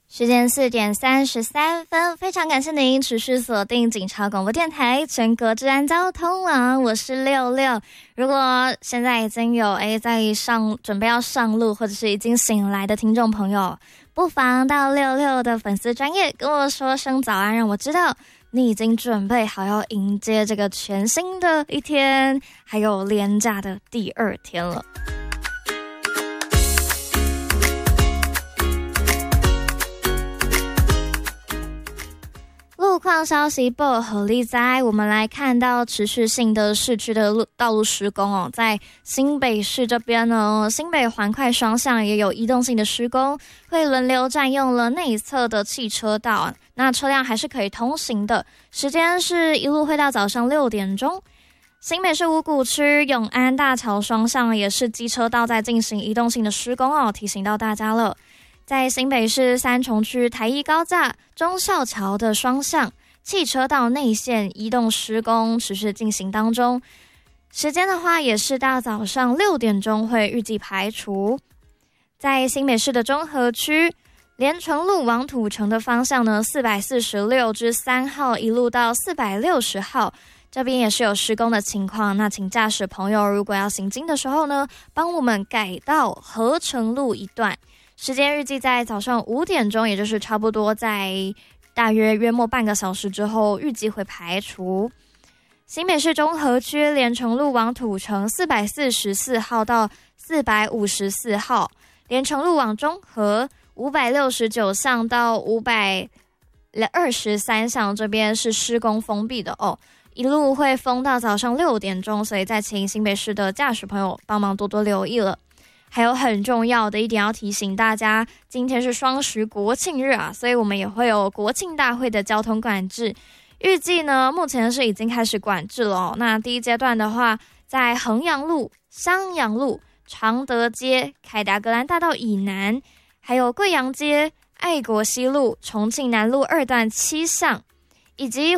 时间4:33，非常感谢您持续锁定警察广播电台全国治安交通网，我是六六。如果现在已经有准备要上路，或者是已经醒来的听众朋友，不妨到六六的粉丝专页跟我说声早安，让我知道你已经准备好要迎接这个全新的一天，还有连假的第2天了。路况消息不合力在，我们来看到持续性的市区的道路施工哦，在新北市这边呢，新北环快双向也有移动性的施工，会轮流占用了内侧的汽车道，那车辆还是可以通行的，时间是一路会到早上6点钟。新北市五股区永安大桥双向也是机车道在进行移动性的施工哦，提醒到大家了。在新北市三重区台一高架忠孝桥的双向汽车道内线移动施工持续进行当中，时间的话也是到早上6点钟会预计排除。在新北市的中和区连城路往土城的方向呢，446至3号一路到460号这边也是有施工的情况，那请驾驶朋友如果要行经的时候呢，帮我们改道合成路一段，时间预计在早上5点钟，也就是差不多在大约末半个小时之后预计会排除。新北市中和区连城路往土城444号到454号，连城路往中和569巷到523巷这边是施工封闭的哦，一路会封到早上6点钟，所以再请新北市的驾驶朋友帮忙多多留意了。还有很重要的一点要提醒大家，今天是双十国庆日啊，所以我们也会有国庆大会的交通管制，预计呢目前是已经开始管制了哦。那第一阶段的话，在衡阳路、襄阳路、常德街、凯达格兰大道以南，还有贵阳街、爱国西路、重庆南路2段7巷，以及